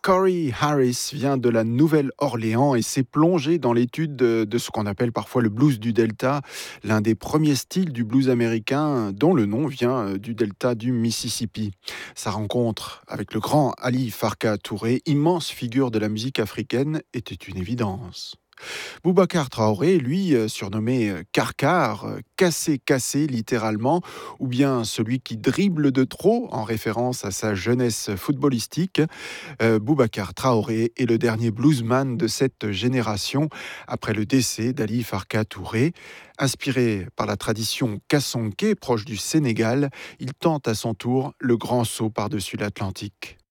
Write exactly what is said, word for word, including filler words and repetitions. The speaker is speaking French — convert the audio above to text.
Corey Harris vient de la Nouvelle-Orléans et s'est plongé dans l'étude de, de ce qu'on appelle parfois le blues du Delta, l'un des premiers styles du blues américain dont le nom vient du Delta du Mississippi. Sa rencontre avec le grand Ali Farka Touré, immense figure de la musique africaine, était une évidence. Boubacar Traoré, lui, euh, surnommé euh, Karkar, euh, cassé cassé littéralement, ou bien celui qui dribble de trop, en référence à sa jeunesse footballistique. Euh, Boubacar Traoré est le dernier bluesman de cette génération, après le décès d'Ali Farka Touré. Inspiré par la tradition kassonké, proche du Sénégal, il tente à son tour le grand saut par-dessus l'Atlantique.